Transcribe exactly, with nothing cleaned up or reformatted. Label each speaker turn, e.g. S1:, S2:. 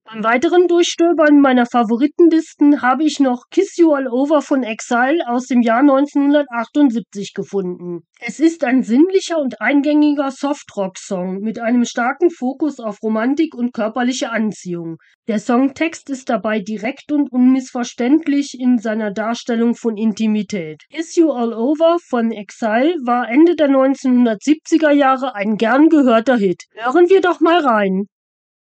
S1: Beim weiteren Durchstöbern meiner Favoritenlisten habe ich noch Kiss You All Over von Exile aus dem Jahr neunzehnhundertachtundsiebzig gefunden. Es ist ein sinnlicher und eingängiger Softrock-Song mit einem starken Fokus auf Romantik und körperliche Anziehung. Der Songtext ist dabei direkt und unmissverständlich in seiner Darstellung von Intimität. Kiss You All Over von Exile war Ende der neunzehnhundertsiebziger Jahre ein gern gehörter Hit. Hören wir doch mal rein.